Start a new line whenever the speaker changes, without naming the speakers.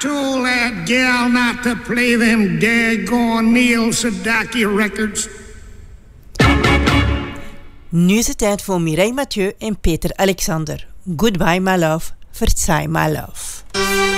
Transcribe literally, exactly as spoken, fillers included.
told that gal not to play them daggone Neil Sedaki records.
Nu is het tijd voor Mireille Mathieu en Peter Alexander. Goodbye, my love. Verzaai, my love.